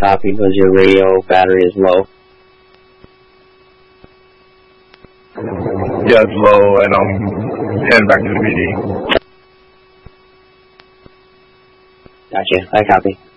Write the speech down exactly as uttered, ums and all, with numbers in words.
copied was your radio battery is low. Yeah, it's low, and I'm heading back to the B D. Gotcha. I copy.